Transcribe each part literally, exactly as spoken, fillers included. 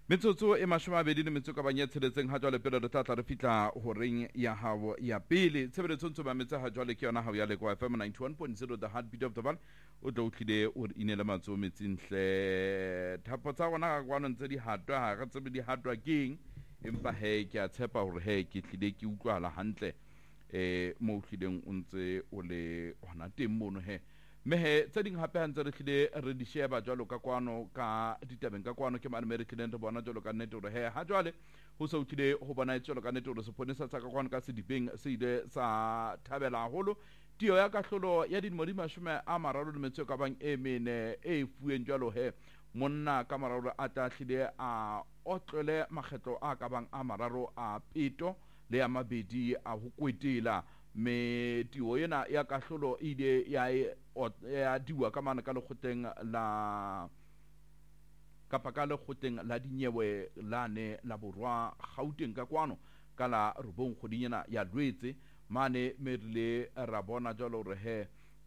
Metsotso e mashome a bedi le metso ka bang ya tsheletseng ha jwale pele re tla tla re fitla horeng ya hao ya pele tshebeletso ntse ba metsa ha jwale ke yona hao ya Lekwa F M ninety-one point zero the heartbeat of the valley o tlo utlile o inele matso metsing hle thapo tsa rona ga kwana ntse di hatwa ha ga tsebe di hatwa keng empa he ke a tshepa hore he ke tlile ke utlwala hantle eh mo utlileng o ntse o le hona teng mono he mehe tse ding hape hantse re tlile re di sheba jwalo ka kwano ka ditabeng ka kwano ke mane mere tlile re bona jwalo ka nnete hore he ha jwale ho se utlile ho bona jwalo ka nnete hore seponesa tsa ka kwano ka sedipeng se ile sa thabela haholo tio ya kahlolo ya dinmodi mashome a mararo le metso ka bang e mene e fueng jwalo he monna ka mararo a tla tlile a otlele makgetlo a ka bang a mararo a peto le ya mabedi a ho kwetela me tio yena ya kahlolo ile ya ya diwa ka mana ka lekgoteng la kapa ka lekgoteng la dinyewe lane la borwa Gauteng ka kwano ka la robong kgodinyana ya Lwetse mane merile ra bona jalo re he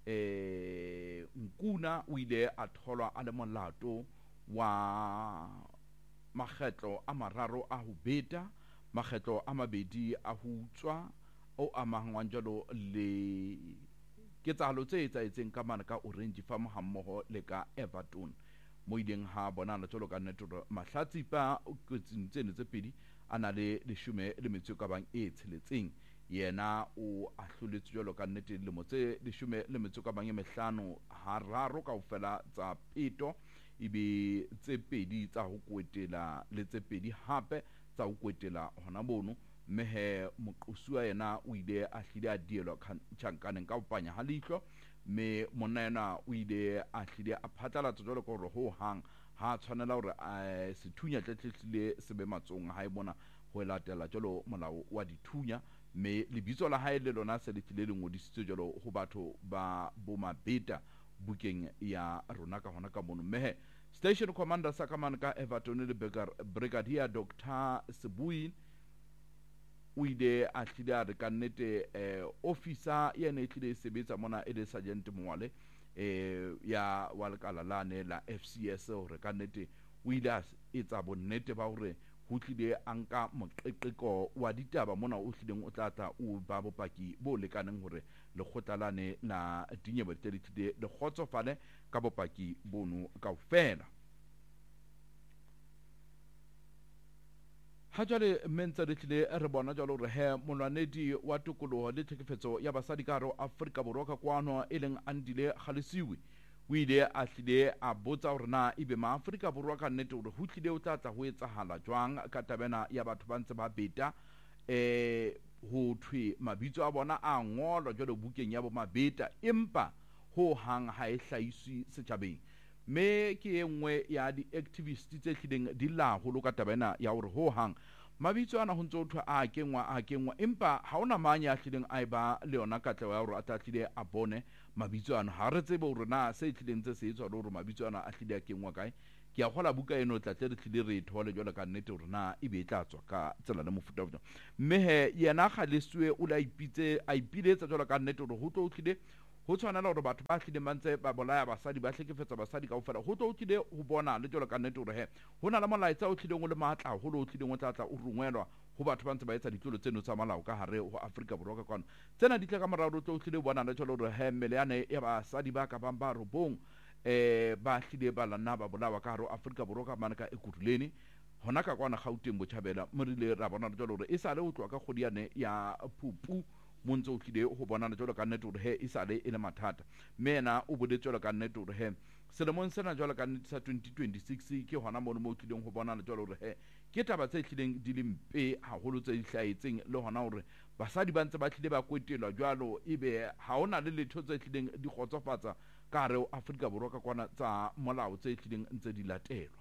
eh Nkuna o ile a tholwa a le molato wa makgetlo a mararo a ho beta makgetlo a mabedi a ho utswa o amangwang jalo le ke tsalo tse etsaetseng ka mana ka Orange Farm ha mmoho le ka Everton mo ileng ha bonana jalo ka netoro mahlatsipa o tsentse tse pedi ana le leshome le metso ka bang e tsheletseng yena o ahloletse jalo ka nnete le motse leshome le metso ka bang e mehlano hararo kaofela tsa peto ibe tse pedi tsa ho kwetela le tse pedi hape tsa ho kwetela hona bono mehe moqosua yena o ile a hlile a dielwa tjhankaneng ka opanya ha leihlo me monna yena o ile a hlile a phatlalatsa jwalo ka hore ho hang ha tshwanela hore a sethunya tletletlile se be matsong ha e bona ho latela jwalo molao wa dithunya me lebitso la hae le lona se le tlile le ngodisitswe jwalo ho batho ba bomabeta bukeng ya rona ka hona ka mono mehe station commander sa kamana ka Everton le brigadier Doctor Sebui o ile a hlile a re ka nnete eh, officer ya ne tlile sebetsa mona e le sergeant Mwale eh, ya walekala lane la F C S hore ka nnete o ile a etsa bonnete ba hore ho tlile anka moqeqeko wa ditaba mona o hlileng o tlatla o ba bopaki bo lekaneng hore lekgotlane la dinyewe tse di tlile le kgotsofale ka bopaki bono kaofela. Ha jwale mentse re tlile re bona jwalo re he molwanedi wa tokoloho le tlhekefetso ya basadi ka hare Afrika Borwa ka kwano e leng Andile Kgalisiwe o ile a hlile a botsa hore na ebe ma Afrika Borwa ka nnete hore ho tlile o tlatla ho etsahala jwang ka tabena ya batho ba ntse ba beta eh ho thwe mabitso a bona a ngolwa jwalo bukeng ya bo mabeta empa ho hang ha e hlahiswi setjhabeng me ke engwe ya di activists tse hlileng di la holo ka tabena ya hore ho hang mabitso ana ho ntse uthwa a kenwa a kenwa empa ha ona manya a hlileng a ba le yona katleho ya hore a tatlile a bone mabitso ana ha re tsebe hore na se hlileng tse se etswa hore mabitso ana a hlile a kenwa kae ke a gola buka eno tla tle re tlile re thole jwalo ka nnete hore na e be tla tswa ka tsela le mofuta wa mme he yena Kgalisiwe o la ipitse a ipiletsa jwalo ka nnete hore ho tlo tlile ho tshwanela hore batho ba hlile mantse ba bolaya basadi ba hlekefetsa basadi kaofela ho tlo tlile ho bona le jwalo ka nnete hore he hona le molaetsa o tlileng o le matla ho lo tlileng o tlatla o rungwelwa ho batho ba ntse ba etsa ditlolo tseno tsa malao ka hare ho Afrika Borwa ka kwano tsena di tla ka morao tlo tlile bona le jwalo hore he mmele yane ya basadi ba ka bang ba robong eh ba hlile ba lana ba bolawa ka hare ho Afrika Borwa ka mana ka Ekutuleni hona ka kwana Gauteng Botjhabela morile ra bona jwalo hore e sale ho tloa ka kgodiane ya Phupu montse o tlile ho bona jwalo ka nnete hore he e sale e le mathata mena o bodetse jwalo ka nnete hore he selemong sena jwalo ka nnete sa twenty twenty-six ke hona mono mo tlileng ho bona jwalo hore he ke taba tse tlileng di le mpe haholo tse dihlaetseng le hona hore basadi ba ntse ba tlile ba kwetelwa jwalo ebe ha ona le letho tse tlileng di khotsofatsa ka hare ho Afrika Borwa ka kwana tsa molao tse tlileng ntse di latelwa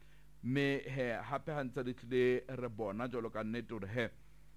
me he hape ha ntse le tlile re bona jwalo ka nnete hore he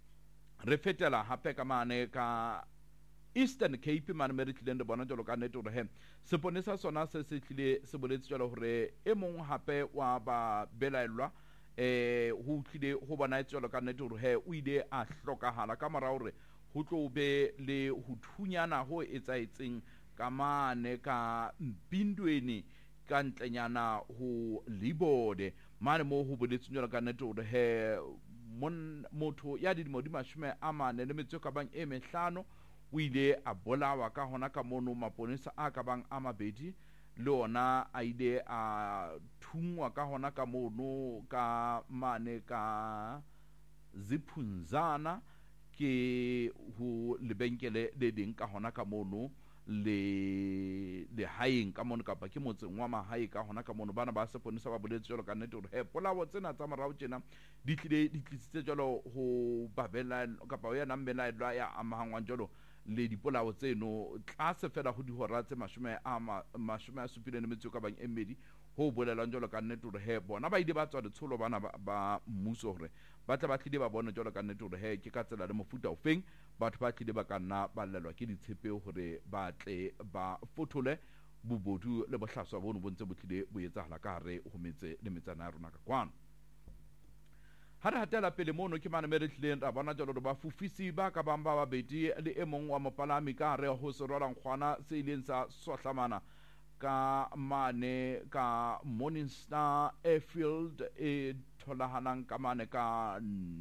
re fetela hape ka mane ka Eastern Cape mane me re tlileng re bona jwalo ka nnete hore he seponesa sona se se tlile se boletse jwalo hore e mong hape wa ba belaelwa eh ho tlile ho bona jwalo ka nnete hore he o ile a hlokahala ka mora hore ho tlo be le ho thunyana ho etsaetseng ka mane ka Mpindweni ka ntlenyana ho Libode mane mo ho boletse jwalo ka nnete hore he mon motho ya dilemo di mashome a mane le metso ka bang e mehlano o ile a bolawa ka hona ka mono maponesa a ka bang a mabedi le ona a ile a thungwa ka hona ka mono ka mane ka Ziphunzana ke ho lebenkele le ding ka hona ka mono le le haeng ka mono kapa ke motseng wa mahae ka hona ka mono bana ba seponesa ba boletse jalo ka nnete hore he polawo tsena tsa morao tjena di tlile di tlisitse jalo ho babela kapa ho yana mbela ya amahangwang jalo le dipolao tseno tlase fela ho dihora tse mashome a mashome a supileng le metso ka bang e mmedi ho bolelang jalo ka nnete hore he bona ba ile ba tswa letsholo bana ba mmuso hore ba tla ba tlile ba bona jalo ka nnete hore he ke ka tsela le mofuta o feng batho ba tlile ba ka nna ba lelwa ke ditshepe hore ba tle ba fothole bobodu le bohlaswa bono bontse bo tlile bo etsahala ka hare ho metse le metsana ya rona ka kwano. Ha re hatela pele mono ke mane mere tlileng ra bona jalo ba fufisi ba ka bang ba babedi le e mong wa mopalami ka hare ho serwalang kgwana se ileng sa swahlamana ka mane ka Morning Star Airfield e tholahanang ka mane ka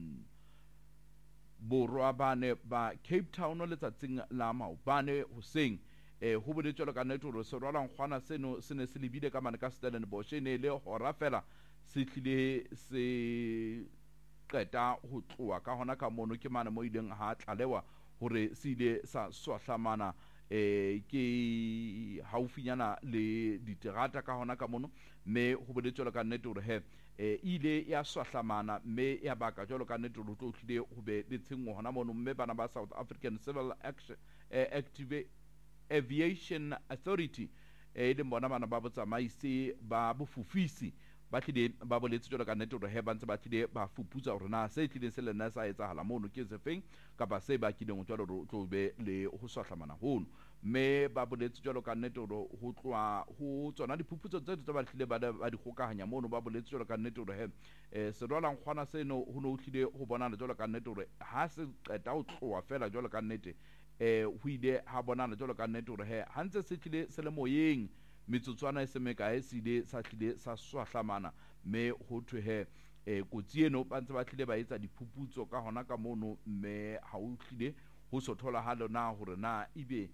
borwa bane ba Cape Town letsatsing la maobane hoseng eh ho boletse jalo ka nnete hore serwalang kgwana seno se ne se lebile ka mane ka Stellenbosch ne le hora fela se tlile se qeta ho tloa ka hona ka mono ke mane mo ileng ha tlalewa hore se ile sa swahlamana eh ke haufinyana le diterata ka hona ka mono me ho boletse jalo ka nnete hore he eh ile ya swahlamana me ya baka jalo ka nnete hore tlo tlile ho be le tshengo hona mono mme bana ba South African Civil Action eh, Active Aviation Authority eh le bona bana ba botsamaisi ba bofufisi ba tlile ba boletse jalo ka nnete hore he ba ntse ba tlile ba fuputsa hore na se tlile se le nna sa etsahala mono ke se feng kapa se ba kileng ho jalo ho tlo be le ho swahlamana hono me ba boletse jalo ka nnete hore ho tloa ho tsona diphuputso tse tse ba tlile ba ba di khokahanya mono ba boletse jalo ka nnete hore he eh serwalang kgwana seno ho no tlile ho bonana jalo ka nnete hore ha se qeta ho tloa fela jalo ka nnete eh ho ile ha bonana jalo ka nnete hore he ha ntse se tlile se le moyeng metsotswana e semeka e sile sa tlile sa swahlamana me ho thwe he eh kotsi eno ba ntse ba tlile ba etsa diphuputso ka hona ka mono me ha o tlile ho sothola ha lona hore na ibe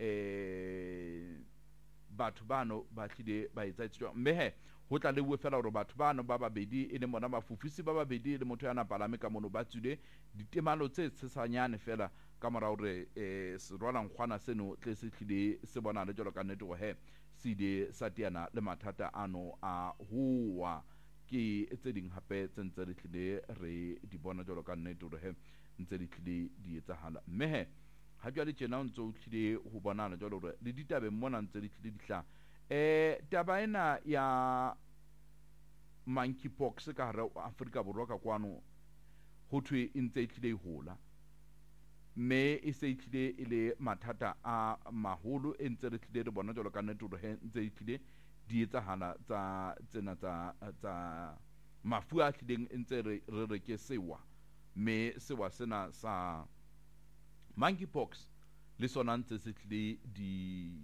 eh batho bano ba tlile ba etsa tswa mme he ho tla le bue fela hore batho bano ba babedi e le mona mafufisi ba babedi le motho yana palame ka mono ba tswile ditemalo tse tshesanyane fela ka mora hore eh serwalang kgwana seno tle se tlile se bona le jalo ka nnete go he sile sa tiana le mathata ano a huwa ke tse ding hape tse ntse re tlile re di bona jalo ka nnete hore he ntse di tlile di etsahala mme he ha jwale tjena o ntse o tlile ho bonana jalo hore le ditabe mona ntse di tlile dihla eh taba ena ya monkeypox ka hare Afrika Borwa ka kwano ho thwe e ntse e tlile e hola me e se tlile ile mathata a maholo e ntse re tlile re bona jalo ka nnete hore he ntse e tlile di etsahala tsa tsena tsa tsa mafu a tlileng e ntse re re ke sewa me sewa sena sa monkeypox le sona ntse se tlile di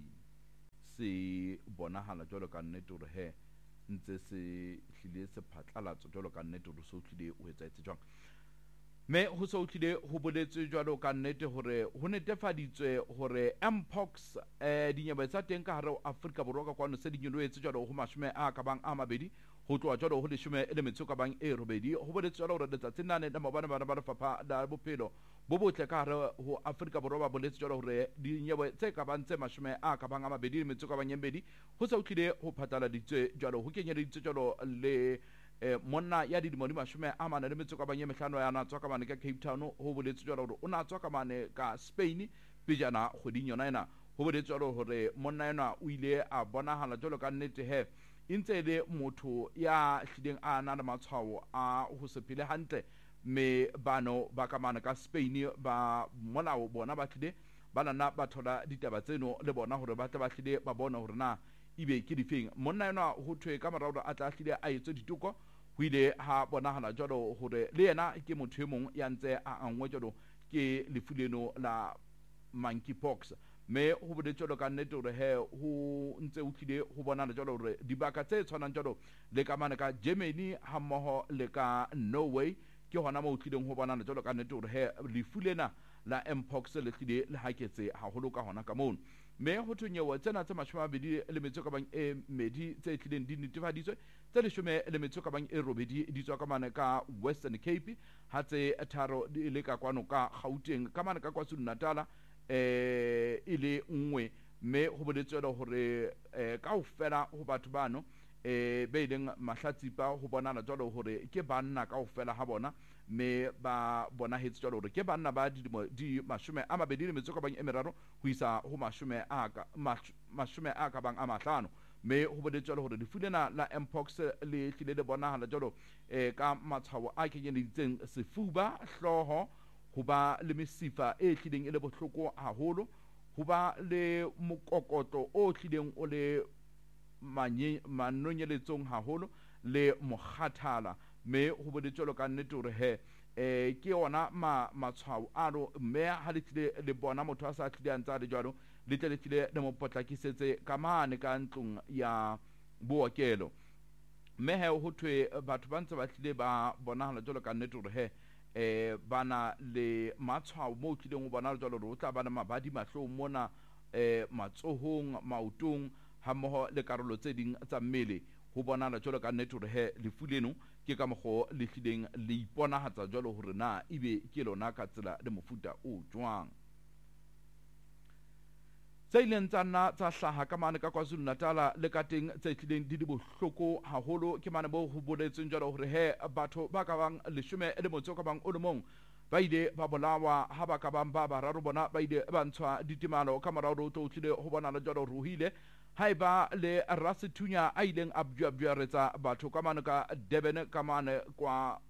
se bonahala jalo ka nnete hore he ntse se tlile se phatlalatso jalo ka nnete hore so tlile o etsa etse jwang me ho so tlile ho boletse jwalo ka nnete hore ho netefaditswe hore mpox eh dinyebe tsa teng ka hare Afrika Borwa ka kwano se di nyoloetse jwalo ho mashome a ka bang a mabedi ho tloa jwalo ho leshome le metso ka bang e robedi ho boletse jwalo hore letsatsi nane le mabana bana ba lefapha la bophelo bo botle ka hare ho Afrika Borwa ba boletse jwalo hore dinyebe tse ka bang tse mashome a ka bang a mabedi le metso ka bang e mbedi ho so tlile ho phatala ditswe jwalo ho kenyeditswe jwalo le eh monna ya dilemo di mashome a mane le metso ka banye mehlano ya na tswa ka mane ka Cape Town ho boletse jwalo hore o na tswa ka mane ka Spain pejana kgoding yona ena ho boletse jwalo hore monna yena o ile a bonahala jwalo ka nnete he intse le motho ya hlileng a na le matshwao a ho se phele hantle me bano ba ka mane ka Spain ba molao bona ba tlile bana na ba thola ditaba tseno le bona hore ba tla ba tlile ba bona hore na ibe ke difeng monna yena ho thwe ka maraola a tla hlile a etse ditoko ho ile ha bonahala jwalo hore le yena ke motho e mong ya ntse a angwe jwalo ke lefuleno la monkeypox me ho bode jalo ka nnete hore he ho ntse o tlile ho bonana jalo hore dibaka tse tshwanang jalo le ka mane ka Germany ha mmoho le ka Norway ke hona mo o tlileng ho bonana jalo ka nnete hore he lefu lena la mpox le tlile le haketse haholo ka hona ka mono me ho thonyewa tsena tse mashome a mabedi le metso ka bang e medi tse tlileng di netefaditswe tse leshome le metso ka bang e robedi di tswa ka mane ka Western Cape ha tse tharo di le ka kwano ka Gauteng ka mane ka KwaZulu Natal eh ile nngwe me ho boletswe hore eh kaofela ho batho bano eh be ileng mahlatsipa ho bonana jwalo hore ke banna kaofela ha bona me ba bona hetse jwalo hore ke banna ba di di mashome a mabedi le metso ka bang e meraro ho isa ho mashome a ka mashome a ka bang a mahlano me ho boletswe hore difulena la mpox le tlile le bonahala jwalo eh ka matshwao a kenyeditseng sefuba hloho ho ba le mesifa e tlileng e le bohloko haholo ho ba le mokokotlo o tlileng o le manye manonyeletsong haholo le mokgathala me ho boditswelo ka nnete hore he eh ke ona ma matshwao ano me ha le tlile le bona motho a sa tlile antsa le jwalo le tle le tlile le mo potlakisetse ka mane ka ntlong ya bookelo me he ho thwe batho ba ntse ba tlile ba bonahala jwalo ka nnete hore he eh bana le matshwao mo tlileng ho bona jwalo hore o tla bana mabadi mahlong mona eh matsohong maotong ha mmoho le karolo tse ding tsa mmele ho bonala jwalo ka nnete hore he lefu leno ke ka mokgo le hlileng le iponahatsa jwalo hore na ibe ke lona ka tsela le mofuta o jwang tse ileng tsa nna tsa hlaha ka mane ka KwaZulu Natal le ka teng tse tlileng di di bohloko haholo ke mane bo ho boletseng jwalo hore he batho ba ka bang leshome le motso ka bang o le mong ba ile ba bolawa ha ba ka bang ba bararo bona ba ile ba ntshwa ditimalo ka morao o tlile ho bona jwalo hore ho ile haiba le Rasithunya a ileng a bjabjaretsa batho ka mane ka Durban ka mane kwa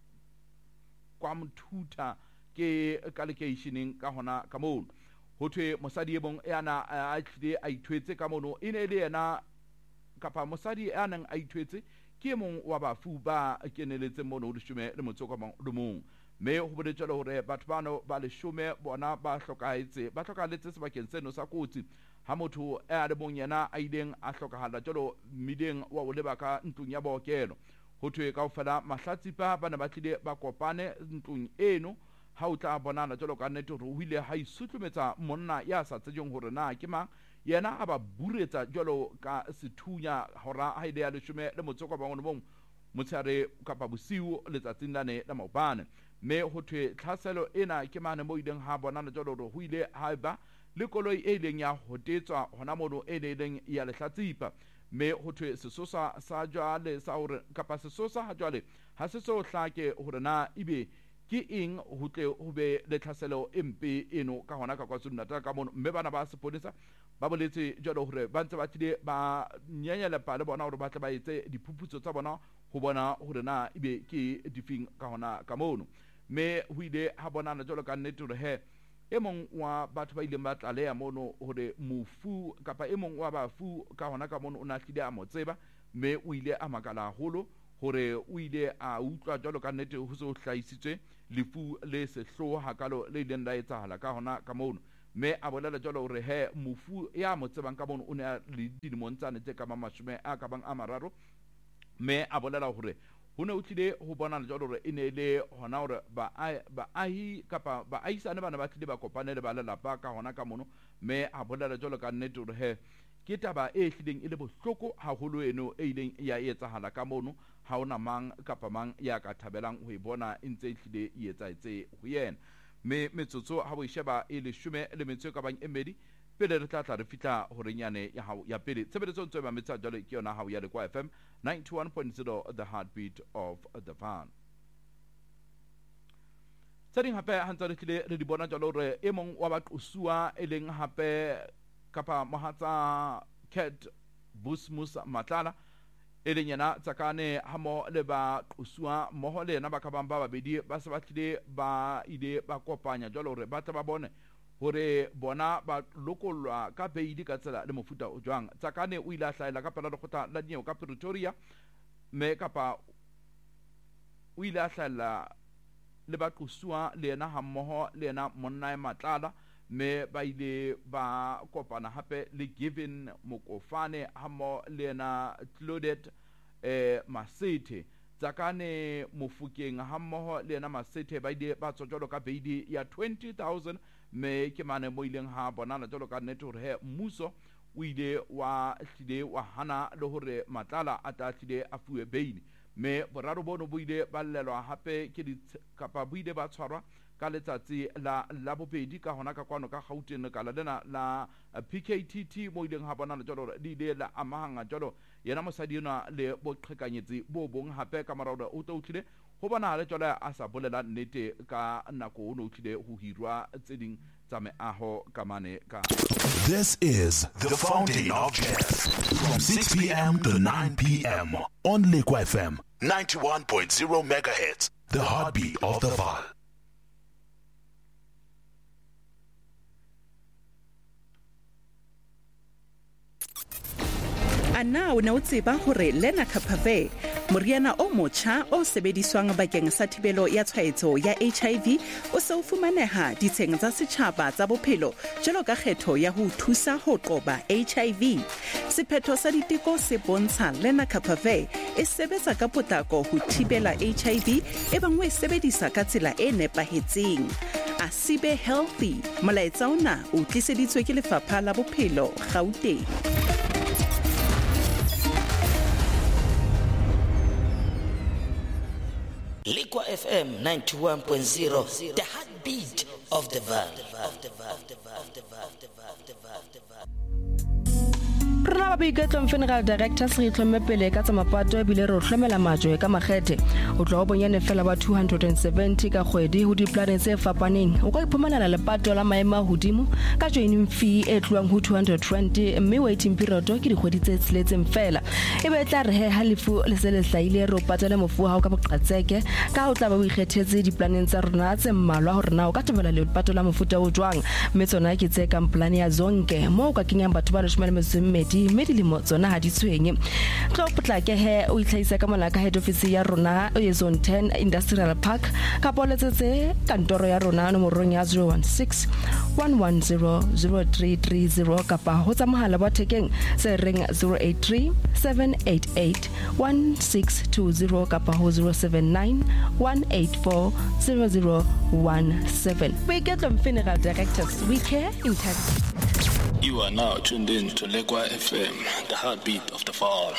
kwa Mthutha ke ka locationeng ka hona ka moo ho thwe mosadi e mong yana a tlile a ithwetse ka mono e ne le yena kapa mosadi ya nang a ithwetse ke mong wa bafu ba keneletse mono leshome le motso ka mong me ho boletswe hore batho bano ba leshome bona ba hlokaetse ba hlokaletse sebakeng seno sa kotsi ha motho a le mong yena a ileng a hlokahala jalo mmileng wa o lebaka ntlong ya bookelo ho thwe kaofela mahlatsipa bana ba tlile ba kopane ntlong eno ha o tla bonana jalo ka nnete hore o ile ha isutlumetsa monna ya sa tsejeng hore na ke mang yena a ba buretsa jalo ka sethunya hora ha ile ya leshome le motso ka bangwe mong motshare kapa bosiu letsatsing lane la maobane me ho thwe tlhaselo ena ke mane mo ileng ha bonana jalo hore ho ile ha ba le koloi e ileng ya hotetswa hona mono e ileng ya lehlatsipa me ho thwe sesosa sa jwale sa hore kapa sesosa ha jwale ha se so hlake hore na ibe ke eng ho tle ho be le tlhaselo empe eno ka hona ka KwaZulu Natal ka mono mme bana ba sepolesa ba boletse jalo hore ba ntse ba tlile ba nyenyela pa le bona hore ba tle ba etse diphuputso tsa bona ho bona hore na ibe ke difing ka hona ka mono me ho ile ha bonana jalo ka nnete hore he e mong wa batho ba ile ba tlaleha mono hore mofu kapa e mong wa bafu ka hona ka mono o na tlile a motseba me o ile a makala haholo hore o ile a utlwa jalo ka nnete ho se ho hlahisitswe lefu le sehloho hakalo le ileng la etsahala ka hona ka mono me a bolela jalo hore he mofu ya motsebang ka mono o ne le dilemong tsa netse ka mashome a ka bang a mararo me a bolela hore ho ne o tlile ho bona jalo hore e ne le hona hore ba ba ahi kapa ba aisane bana ba tlile ba kopane le ba lelapa ka hona ka mono me a bolela jalo ka nnete hore he ke taba e hlileng e le bohloko haholo eno e ileng ya etsahala ka mono ha ona mang kapa mang ya ka thabelang ho e bona e ntse e hlile e etsaetse ho yena me metsotso ha bo isheba e le shume le metso ka bang emedi pele re tla tla re fitla hore nyane ya hao ya pele tsebeletso ntse ba metsa jalo ke yona hao ya le kwa F M ninety-one point zero the heartbeat of the van tsering hape ha ntse re tlile re di bona jalo re e mong wa ba qosua e leng hape kapa mohatsa Cat Busmus Matlala e leng yena tsakane ha mo le ba qosua moho le yena ba ka bang ba babedi ba se ba tlile ba ile ba kopanya jalo re ba tla ba bone hore bona ba lokolwa ka beidi ka tsela le mofuta o jwang tsakane o ile a hlaela ka pela lekgotla la dinyewe ka Pretoria me kapa o ile a hlaela le ba qosua le yena ha mmoho le yena monna e Matlala me ba ile ba kopana hape le Given Mokofane hamo le na Claudette eh Masete Zakane Mofokeng hammoho le na Masete ba ile ba tsotjolo ka beidi ya twenty thousand me ke mane mo ileng ha bonana jolo ka nnete hore he mmuso o ile wa hlile wa hana le hore matlala a ta hlile a fuwe beili me boraro bono bo ile ba llelwa hape ke di kapa bo ile ba tshwarwa ka letsatsi la la bobedi ka hona ka kwano ka Gauteng ka la lena la P K T T mo ileng ha bonana jolo di ile la amahanga jolo yena mosadi yona le boqhekanyetsi bo bong hape ka marao o tlo utlile ho bona le jolo a sa bolela nnete ka nako o no utlile ho hirwa tseding tsa meaho ka mane ka. This is the Fountain of Jazz from six p m to nine p m on Lekwa F M ninety-one point zero megahertz, the heartbeat of the Vaal. Ana o ne o tseba hore Lena Kapave moriana o motjha o sebediswang bakeng sa thibelo ya tshwaetso ya H I V o se o fumaneha ditsheng tsa setjhaba tsa bophelo jalo ka kgetho ya ho thusa ho qoba H I V. Sephetho sa diteko se bontsha Lena Kapave e sebetsa ka potlako ho thibela H I V e bang o e sebedisa ka tsela e nepahetseng. Asibe Healthy molaetsa ona o tliseditswe ke Lefapha la Bophelo Gauteng. Lekwa F M ninety-one point zero, the heartbeat of the Vaal. Rena ba boiketlo General Director se tlhome pele ka tsa mapato e bile re hlomela majwe ka makgethe o tlo bonyane fela ba two hundred seventy ka kgwedi ho diplane tse fapaneng o ka iphumanela lepato la maema hodimo ka joining fee e tluang ho two hundred twenty mme waiting period ke dikgwedi tse tseletseng fela e be tla re he halifu le se le hlaile re o patela mofu ha o ka boqatseke ka o tla ba o ikgethetse diplaneng tsa rona tse mmalwa hore na o ka tebela lepato la mofuta o jwang mme tsona ke tse ka plan ya zonke mo o ka kenyang batho ba leshome le mesemmedi mme dilemo tsona ha di tshwenye tlo potlake he o itlhaisa ka mona ka head office ya rona e zone ten industrial park ka poletsetse kantoro ya rona nomorong ya zero one six one one zero zero three three zero kapa ho tsa mohala wa thekeng se reng zero eight three seven eight eight one six two zero kapa ho zero seven nine one eight four zero zero one seven. We get them General Directors. We care integrity. You are now tuned in to Lekwa F M, the heartbeat of the Vaal.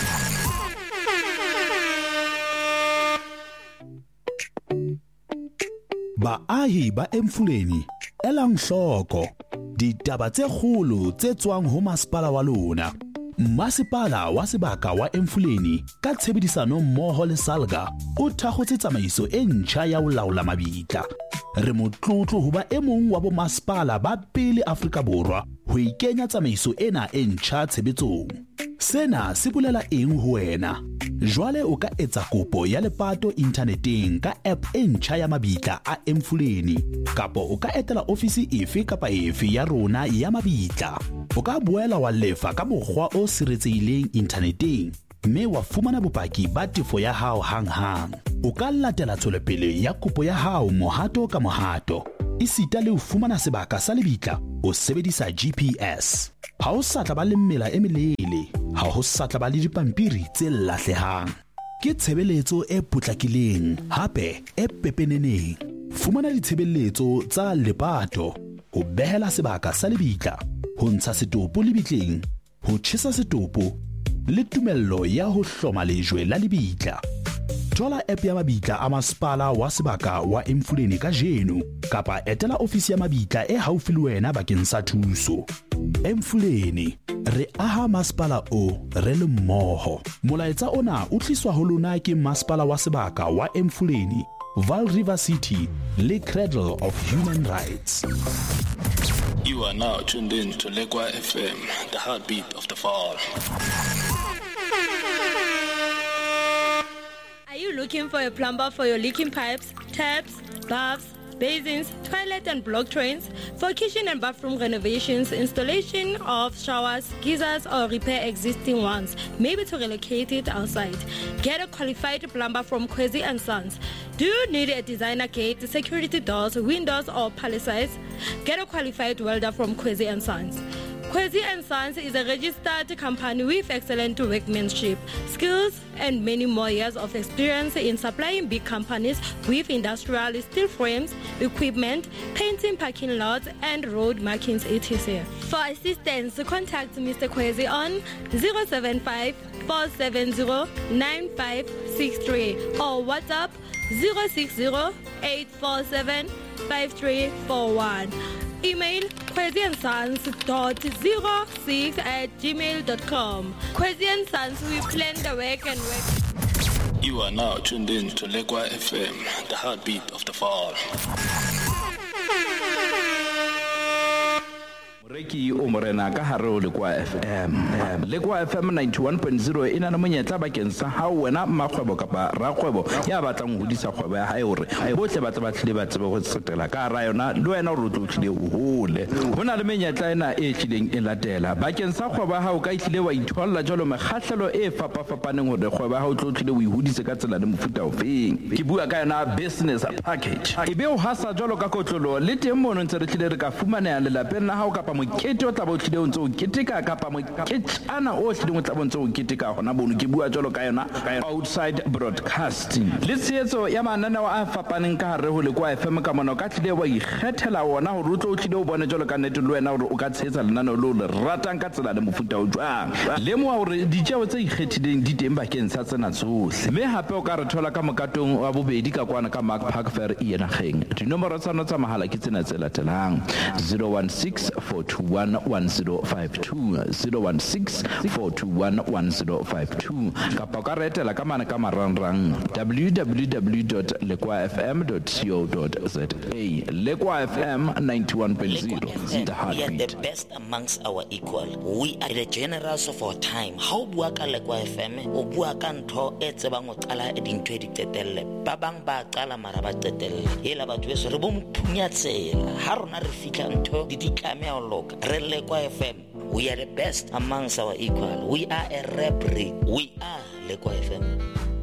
Baahi ba Emfuleni elang hloko ditaba tse kgolo tse tswang ho masepala wa lona. Masepala wa sebaka wa Emfuleni ka tshebedisano mmoho le Salga o thakgotse tsamaiso e ntjha ya ho laola mabitla. Re motlotlo ho ba e mong wa bo masepala ba pele Afrika Borwa ho ikenya tsamaiso ena e ntjha tshebetsong. Sena se bolela eng ho wena? Jwale o ka etsa kopo ya lepato inthaneteng ka app e ntjha ya mabitla a Emfuleni kapa o ka etela ofisi efe kapa efe ya rona ya mabitla. O ka boela wa lefa ka mokgwa o siretsehileng inthaneteng mme wa fumana bopaki ba tefo ya hao hang-hang. O ka latela tswelepele ya kopo ya hao mohato ka mohato. Isita le ho fumana sebaka sa lebitla o sebedisa G P S. Ha o sa tla ba le mmela e melele, ha ho sa tla ba le dipampiri tse lahlehang. Ke tshebeletso e potlakileng hape e pepeneneng. Fumana ditshebeletso tsa lepato, ho behela sebaka sa lebitla, ho ntsha setopo lebitleng, ho tjhesa setopo le tumello ya ho hloma lejwe la lebitla. Thola app ya mabitla a masepala wa sebaka wa Emfuleni ka jeno kapa etela ofisi ya mabitla e haufi le wena bakeng sa thuso. Emfuleni, re aha masepala o re le mmoho. Molaetsa ona o tliswa ho lona ke masepala wa sebaka wa Emfuleni, Vaal River City le Cradle of Human Rights. You are now tuned in to Lekwa F M, the heartbeat of the Vaal. Are you looking for a plumber for your leaking pipes, taps, baths, basins, toilet and block drains? For kitchen and bathroom renovations, installation of showers, geysers or repair existing ones, maybe to relocate it outside. Get a qualified plumber from Kwezi and Sons. Do you need a designer gate, security doors, windows, or palisades? Get a qualified welder from Kwesi and Sons. Kwesi and Sons is a registered company with excellent workmanship, skills, and many more years of experience in supplying big companies with industrial steel frames, equipment, painting parking lots, and road markings, et cetera. For assistance, contact Mister Kwesi on zero seven five, four seven zero, nine five six three or WhatsApp zero six zero, eight four seven, five three four one. Email kwesi and sons dot zero six at gmail dot com. Kwesi and Sons, we plan the work and work. You are now tuned in to Lekwa F M, the heartbeat of the fall. Reki o morena ka hare o Lekwa F M. Lekwa F M ninety-one point zero ina na monyetla bakeng sa ha wena makgwebo kapa rakgwebo ya batlang ho hodisa kgwebo ya hae hore bohle ba tla tlile ba tsebe go tsetela ka ra yona le wena o tlo tlile o hole. Hona le menyetla ena e tlileng e latela bakeng sa kgwebo ya hao ka tlile wa itholla jalo mekgahlelo e fapa fapaneng hore kgwebo ya hao tlo tlile o ihudise ka tsela le mofuta o feng. Ke bua ka yona business package. Ebe o hasa jalo ka kotlolo le teng mono ntse re tlile re ka fumana le lapeng la hao kapa mokete o tla bo tlile o ntse o keteka kapa moketana o tlile o tla bo ntse o keteka gona bono ke bua jalo ka yona outside broadcasting le tsetso ya mananeo a fapaneng ka hare ho Lekwa F M ka mona ka tlile wa ikgethela wona hore o tlo tlile o bone jalo ka nnete le wena hore o ka tshetsa lenaneo lo le ratang ka tsela le mofuta o jwang le mo hore ditjeo tse ikgethileng di teng bakeng sa tsena tsohle mme hape o ka re thola ka mokatong wa bobedi ka kwana ka Mark Park Fair e ena geng dinomoro tsa no tsa mahala ke tsena tse latelang zero one six, four two one, one zero five two zero one six, four two one, one zero five two kapa ka retela ka mana ka marangrang w w w dot lekwa f m dot co dot z a. Lekwa F M ninety-one point zero, the heartbeat. We are the best amongst our equal. We are the generals of our time. How bua ka Lekwa F M o bua ka ntho e tsebang o qala e dintho di tetelle ba bang ba qala mara ba tetelle hela batho beso re bo mphunyatshela ha rona re fitla ntho di ditlame o loka re Lekwa F M. We are the best amongst our equal. We are a rap breed. We are Lekwa F M.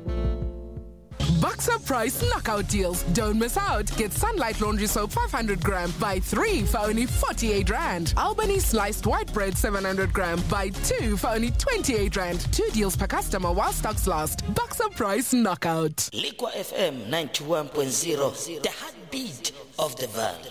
Boxer Price knockout deals. Don't miss out. Get Sunlight Laundry Soap five hundred gram. Buy three for only forty-eight rand. Albany Sliced White Bread seven hundred gram. Buy two for only twenty-eight rand. Two deals per customer while stocks last. Boxer Price knockout. Lekwa F M ninety-one point zero. The heartbeat of the valley.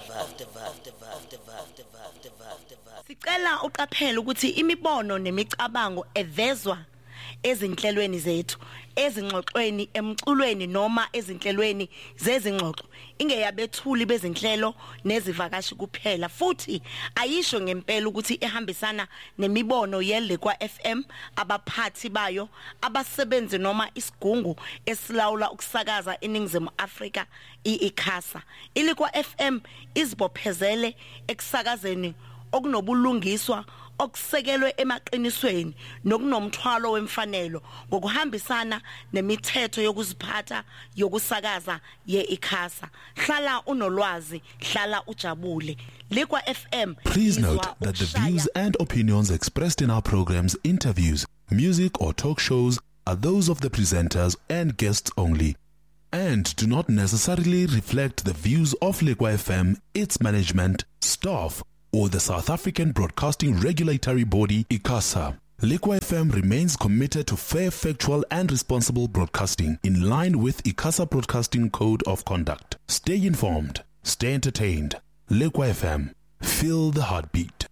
Sicela uqaphele ukuthi imibono nemicabango evezwa ezinhlelweni zethu ezingxoxweni emculweni noma ezinhlelweni zezingxoxo ingeyabethuli bezinhlelo nezivakashi kuphela futhi ayisho ngempela ukuthi ehambisana nemibono yeLekwa F M abaphathi bayo abasebenzi noma isigungu esilawula ukusakaza eNingizimu Afrika iICASA. iLekwa F M izibophezele ekusakazeni okunobulungiswa okusekelwe emaqinisweni nokunomthwalo wemfanelo ngokuhambisana nemithetho yokuziphatha yokusakaza yeICASA. Hlala unolwazi, hlala ujabule. Lekwa F M. Please note that the views and opinions expressed in our programs, interviews, music or talk shows are those of the presenters and guests only and do not necessarily reflect the views of Lekwa F M, its management, staff, or the South African Broadcasting Regulatory Body, ICASA. Lekwa F M remains committed to fair, factual and responsible broadcasting in line with ICASA Broadcasting Code of Conduct. Stay informed, stay entertained. Lekwa F M, feel the heartbeat.